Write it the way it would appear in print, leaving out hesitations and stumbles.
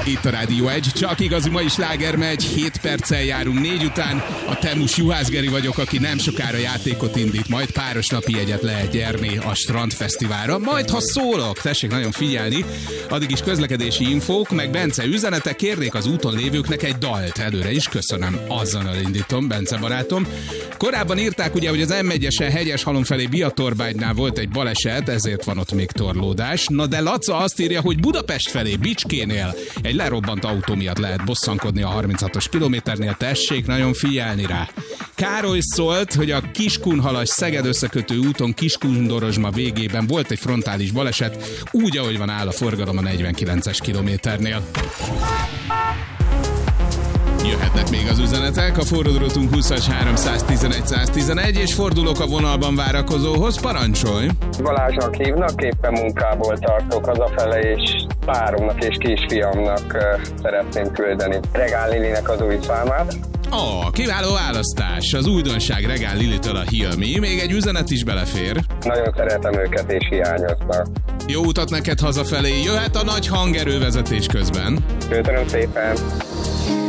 Itt a Rádió 1, csak igazi mai sláger megy, 7 perccel járunk 4 után. A Temus Juhász Geri vagyok, aki nem sokára játékot indít, majd páros napi jegyet lehet nyerni a Strandfesztiválra. Majd ha szólok, tessék nagyon figyelni, addig is közlekedési infók, meg Bence üzenete, kérnék az úton lévőknek egy dalt. Előre is köszönöm, azzal indítom, Bence barátom. Korábban írták ugye, hogy az M1-esen Hegyeshalom felé Biatorbánynál volt egy baleset, ezért van ott még torlódás. Na de Laca azt írja, hogy Budapest felé Bicskénél egy lerobbant autó miatt lehet bosszankodni a 36-os kilométernél, tessék nagyon figyelni rá. Károly szólt, hogy a Kiskunhalas-Szeged összekötő úton Kiskun-Dorozsma végében volt egy frontális baleset, úgy, ahogy van áll a forgalom a 49-es kilométernél. Jöhetnek még az üzenetek, a forródrótunk 20-as 311 111, és fordulok a vonalban várakozóhoz, parancsolj! Balázsnak hívnak, éppen munkából tartok hazafele, és páromnak és kisfiamnak szeretném küldeni Regál Lilinek az új számát. Kiváló választás! Az újdonság Regál Lilitől a Heal Me. Még egy üzenet is belefér. Nagyon szeretem őket, és hiányoznak. Jó utat neked hazafelé, jöhet a nagy hangerővezetés közben. Köszönöm szépen!